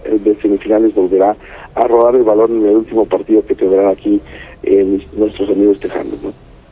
de semifinales volverá a rodar el balón en el último partido que tendrán aquí nuestros amigos tejanos, ¿no?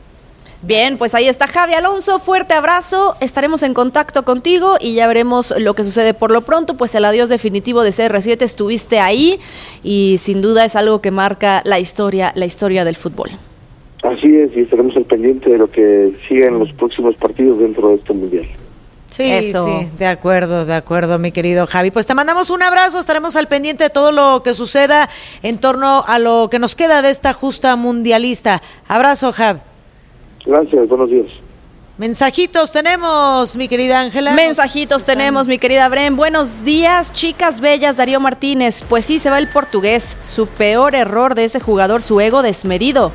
Bien, pues ahí está Javi Alonso, fuerte abrazo, estaremos en contacto contigo y ya veremos lo que sucede. Por lo pronto, pues el adiós definitivo de CR7, estuviste ahí y sin duda es algo que marca la historia del fútbol. Así es, y estaremos al pendiente de lo que siga en los próximos partidos dentro de este mundial. Sí, Eso. sí, de acuerdo, mi querido Javi. Pues te mandamos un abrazo, estaremos al pendiente de todo lo que suceda en torno a lo que nos queda de esta justa mundialista. Abrazo, Javi. Gracias, buenos días. Mensajitos tenemos, mi querida Ángela. Mensajitos tenemos, mi querida Bren. Buenos días, chicas bellas. Darío Martínez. Pues sí, se va el portugués. Su peor error de ese jugador, su ego desmedido.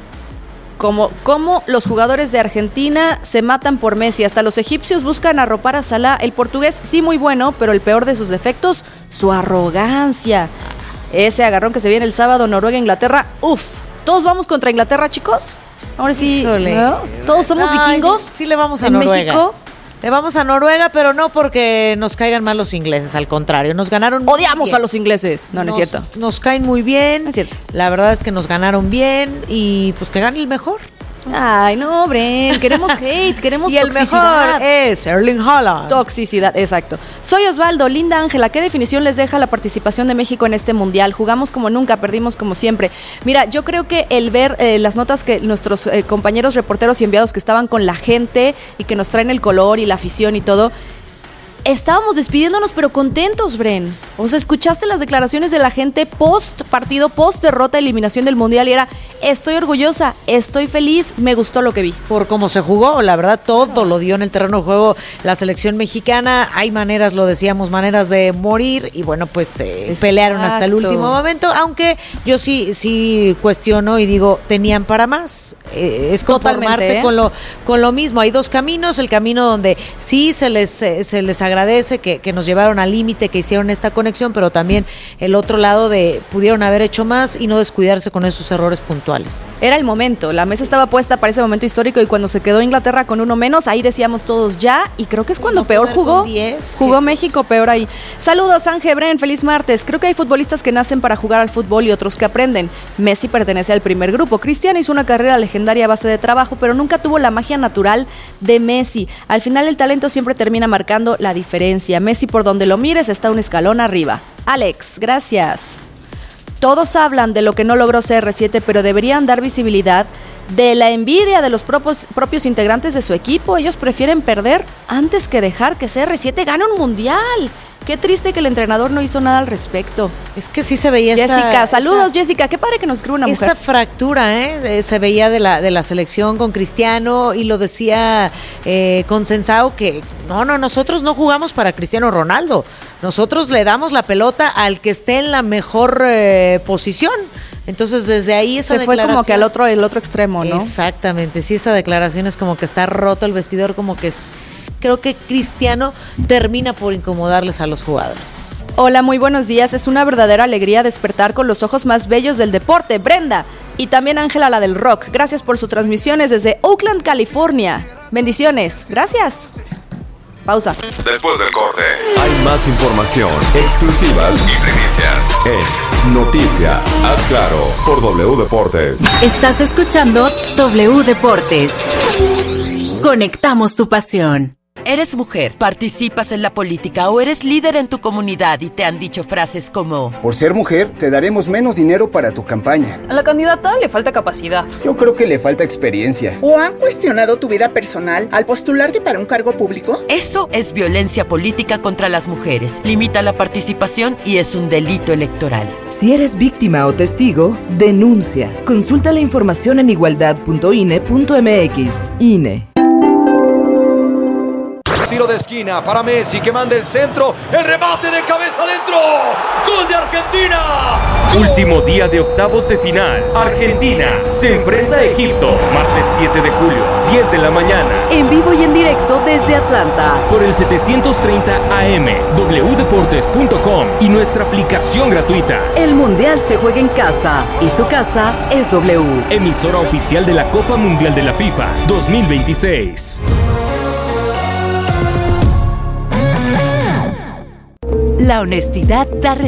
Como los jugadores de Argentina se matan por Messi. Hasta los egipcios buscan arropar a Salah. El portugués sí muy bueno, pero el peor de sus defectos, su arrogancia. Ese agarrón que se viene el sábado, Noruega-Inglaterra. Uf, ¿todos vamos contra Inglaterra, chicos? Ahora sí, ¿no? ¿Todos somos vikingos? Sí le vamos a en Noruega. México. Le vamos a Noruega, pero no porque nos caigan mal los ingleses, al contrario, nos ganaron muy Odiamos bien. a los ingleses. No es cierto. Nos caen muy bien. No es cierto. La verdad es que nos ganaron bien y pues que gane el mejor. Ay, no, Bren, queremos hate, queremos Y el toxicidad. mejor es Erling Haaland. Toxicidad, exacto. Soy Osvaldo, linda Ángela, ¿qué definición les deja la participación de México en este mundial? Jugamos como nunca, perdimos como siempre. Mira, yo creo que el ver las notas que nuestros compañeros reporteros y enviados que estaban con la gente y que nos traen el color y la afición y todo, estábamos despidiéndonos pero contentos, Bren. O sea, escuchaste las declaraciones de la gente post partido, post derrota, eliminación del mundial y era, estoy orgullosa, estoy feliz, me gustó lo que vi. Por cómo se jugó, la verdad, todo lo dio en el terreno de juego la selección mexicana. Hay maneras, lo decíamos, maneras de morir y bueno, pues pelearon hasta el último momento, aunque yo sí cuestiono y digo, tenían para más. Es conformarte con lo mismo. Hay dos caminos, el camino donde sí se les agradece que nos llevaron al límite, que hicieron esta conexión, pero también el otro lado de pudieron haber hecho más y no descuidarse con esos errores puntuales. Era el momento, la mesa estaba puesta para ese momento histórico y cuando se quedó Inglaterra con uno menos, ahí decíamos todos ya, y creo que es cuando peor jugó. 10, jugó México, peor ahí. Saludos, Ángel, Bren, feliz martes. Creo que hay futbolistas que nacen para jugar al fútbol y otros que aprenden. Messi pertenece al primer grupo. Cristiano hizo una carrera legendaria a base de trabajo, pero nunca tuvo la magia natural de Messi. Al final el talento siempre termina marcando la diferencia. Messi, por donde lo mires, está un escalón arriba. Alex, gracias. Todos hablan de lo que no logró CR7, pero deberían dar visibilidad de la envidia de los propios integrantes de su equipo. Ellos prefieren perder antes que dejar que CR7 gane un mundial. Qué triste que el entrenador no hizo nada al respecto. Es que sí se veía Jessica, saludos Jessica, qué padre que nos escribe una mujer. Esa fractura, se veía de la selección con Cristiano y lo decía Consensao que nosotros no jugamos para Cristiano Ronaldo, nosotros le damos la pelota al que esté en la mejor posición. Entonces desde ahí esa se fue como que el otro extremo, ¿no? Exactamente, sí, esa declaración es como que está roto el vestidor, como que creo que Cristiano termina por incomodarles a los jugadores. Hola, muy buenos días, es una verdadera alegría despertar con los ojos más bellos del deporte, Brenda, y también Ángela, la del rock. Gracias por sus transmisiones desde Oakland, California. Bendiciones, gracias. Pausa. Después del corte, hay más información, exclusivas y primicias en Noticia, haz claro, por W Deportes. Estás escuchando W Deportes. Conectamos tu pasión. Eres mujer, participas en la política o eres líder en tu comunidad y te han dicho frases como: por ser mujer, te daremos menos dinero para tu campaña. A la candidata le falta capacidad. Yo creo que le falta experiencia. ¿O han cuestionado tu vida personal al postularte para un cargo público? Eso es violencia política contra las mujeres. Limita la participación y es un delito electoral. Si eres víctima o testigo, denuncia. Consulta la información en igualdad.ine.mx. INE. Tiro de esquina para Messi que manda el centro, el remate de cabeza adentro, ¡gol de Argentina! Último día de octavos de final. Argentina se enfrenta a Egipto, martes 7 de julio, 10 de la mañana. En vivo y en directo desde Atlanta. Por el 730 AM, wdeportes.com y nuestra aplicación gratuita. El Mundial se juega en casa y su casa es W. Emisora oficial de la Copa Mundial de la FIFA 2026. La honestidad da